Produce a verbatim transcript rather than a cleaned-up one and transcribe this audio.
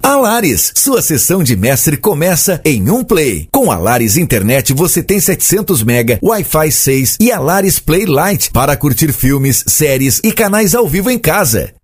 Alaris, sua sessão de mestre começa em um play. Com Alaris Internet você tem setecentos mega, Wi-Fi seis e Alaris Play Lite para curtir filmes, séries e canais ao vivo em casa.